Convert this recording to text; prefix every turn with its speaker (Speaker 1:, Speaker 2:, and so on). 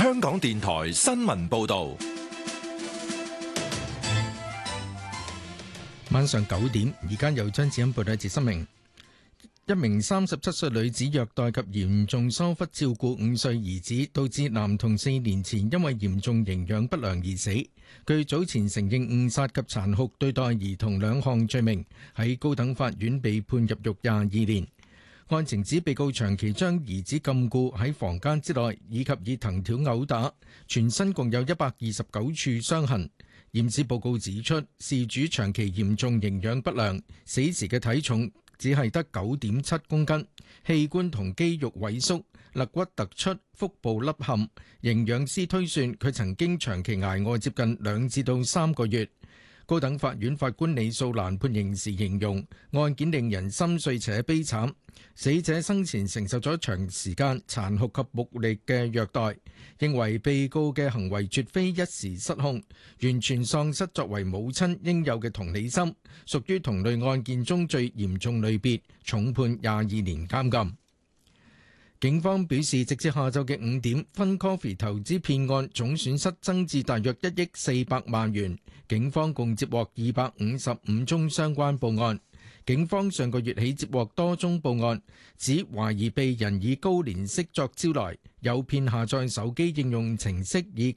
Speaker 1: 香港電台新聞報道。
Speaker 2: 晚上9點，而家由張子欣報道一節新聞。一名37歲女子虐待及嚴重疏忽照顧5歲兒子，導致男童4年前因為嚴重營養不良而死。佢早前承認誤殺及殘酷對待兒童2項罪名，喺高等法院被判入獄22年。案情指被告長期將兒子禁錮喺房間之內，以及以藤條毆打，全身共有129處傷痕。驗屍報告指出，事主長期嚴重營養不良，死時嘅體重只係得9.7公斤，器官同肌肉萎縮，肋骨突出，腹部凹陷。營養師推算佢曾經長期捱餓接近2至到3個月。高等法院法官李素蘭判刑時形容案件令人心碎且悲慘，死者生前承受咗長時間殘酷及暴力嘅虐待，認為被告嘅行為絕非一時失控，完全喪失作為母親應有嘅同理心，屬於同類案件中最嚴重類別，重判22年監禁。警方表示，直至下晝嘅5點，FunCoffee 投資騙案總損失增至大約1億400萬元。警方共接獲255宗相關報案。警方上個月起接獲多宗報案，指懷疑被人以高年息作招來，誘騙下載手機應用程式以吸